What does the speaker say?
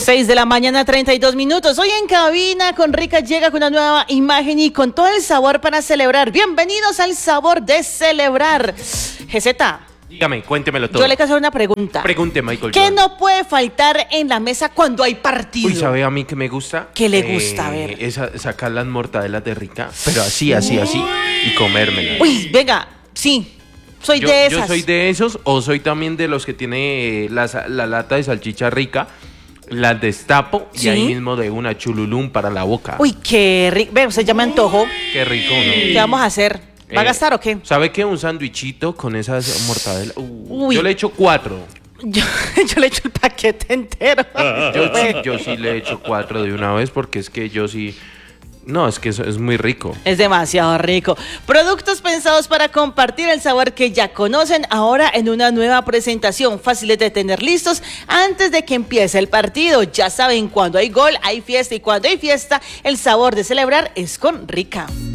6 de la mañana, 32 minutos. Hoy en cabina con Rica llega con una nueva imagen y con todo el sabor para celebrar. Bienvenidos al sabor de celebrar. GZ. Dígame, cuéntemelo todo. Yo le quiero hacer una pregunta. Pregunte, Michael ¿Qué Jordan. no puede faltar en la mesa cuando hay partido? Uy, ¿sabe a mí qué me gusta? ¿Qué le gusta? A ver. Sacar las mortadelas de Rica, pero así, y comérmelas. Uy, venga, sí. Soy de esas. Yo soy de esos, o soy también de los que tiene la lata de salchicha Rica, las destapo ¿Sí? y ahí mismo de una chululum para la boca. Uy, qué rico. Ve, usted ya me antojó. Qué rico, ¿no? ¿Qué vamos a hacer? ¿Va a gastar o qué? ¿Sabe qué? Un sandwichito con esas mortadelas. Uy. Yo le echo 4. Yo le echo el paquete entero. Yo sí le echo 4 de una vez porque es que yo sí... No, es que eso es muy rico. Es demasiado rico. Productos pensados para compartir el sabor que ya conocen, ahora en una nueva presentación, fáciles de tener listos antes de que empiece el partido. Ya saben, cuando hay gol, hay fiesta, y cuando hay fiesta, el sabor de celebrar es con Rica.